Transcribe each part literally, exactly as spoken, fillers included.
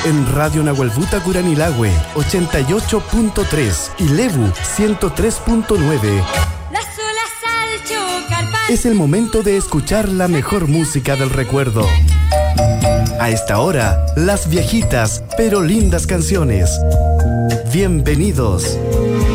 en Radio Nahuelbuta Curanilahue ochenta y ocho punto tres y Lebu ciento tres punto nueve. Es el momento de escuchar la mejor música del recuerdo. A esta hora, las viejitas pero lindas canciones. Bienvenidos.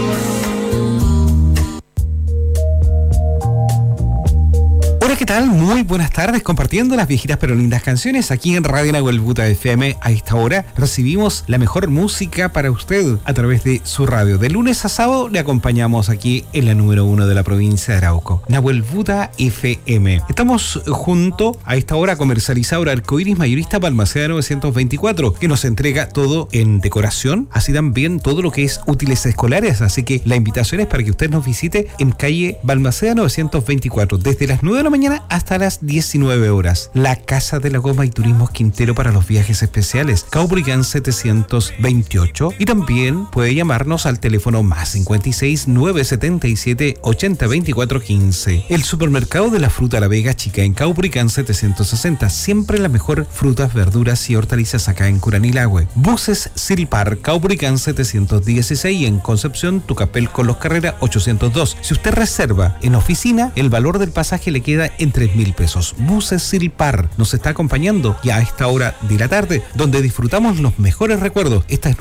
Hola, ¿qué tal? Muy buenas tardes, compartiendo las viejitas pero lindas canciones aquí en Radio Nahuelbuta F M. A esta hora recibimos la mejor música para usted a través de su radio. De lunes a sábado le acompañamos aquí en la número uno de la provincia de Arauco, Nahuelbuta F M. Estamos junto a esta hora comercializadora Arcoiris Mayorista Balmaceda novecientos veinticuatro, que nos entrega todo en decoración, así también todo lo que es útiles escolares. Así que la invitación es para que usted nos visite en calle Balmaceda novecientos veinticuatro, desde las nueve de la mañana hasta las diecinueve horas. La Casa de la Goma y Turismos Quintero para los viajes especiales, Caupolicán setecientos veintiocho. Y también puede llamarnos al teléfono más cincuenta y seis, nueve setenta y siete, ochenta, veinticuatro, quince. El supermercado de la fruta La Vega Chica en Caupolicán setecientos sesenta. Siempre la mejor frutas, verduras y hortalizas acá en Curanilahue. Buses Silpar, Caupolicán setecientos dieciséis y en Concepción Tucapel con Los Carreras ochocientos dos. Si usted reserva en oficina, el valor del pasaje le queda en tres mil pesos. Buses Silpar nos está acompañando ya a esta hora de la tarde, donde disfrutamos los mejores recuerdos. Esta es